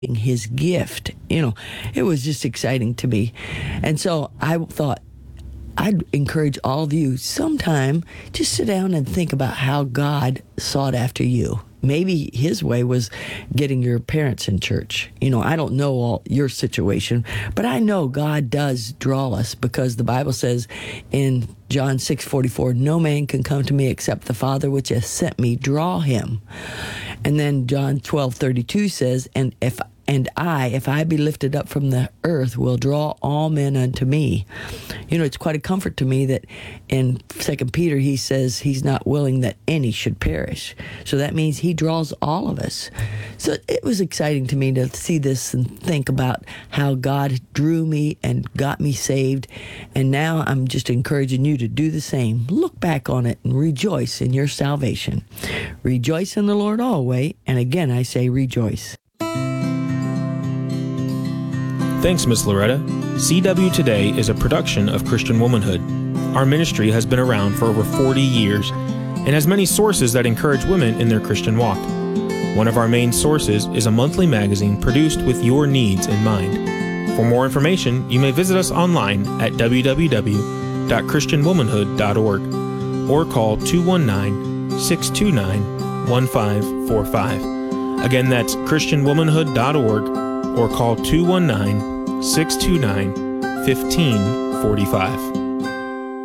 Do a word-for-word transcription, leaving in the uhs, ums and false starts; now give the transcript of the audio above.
his gift. You know, it was just exciting to me. And so I thought, I'd encourage all of you sometime just sit down and think about how God sought after you. Maybe his way was getting your parents in church. You know, I don't know all your situation, but I know God does draw us, because the Bible says in John six forty-four, no man can come to me except the Father which has sent me draw him. And then John twelve thirty-two says, and if And I, if I be lifted up from the earth, will draw all men unto me. You know, it's quite a comfort to me that in Second Peter, he says he's not willing that any should perish. So that means he draws all of us. So it was exciting to me to see this and think about how God drew me and got me saved. And now I'm just encouraging you to do the same. Look back on it and rejoice in your salvation. Rejoice in the Lord always. And again, I say rejoice. Thanks, Miss Loretta. C W Today is a production of Christian Womanhood. Our ministry has been around for over forty years and has many sources that encourage women in their Christian walk. One of our main sources is a monthly magazine produced with your needs in mind. For more information, you may visit us online at w w w dot christian womanhood dot org or call two one nine, six two nine, one five four five. Again, that's christian womanhood dot org or call two one nine, six two nine, one five four five.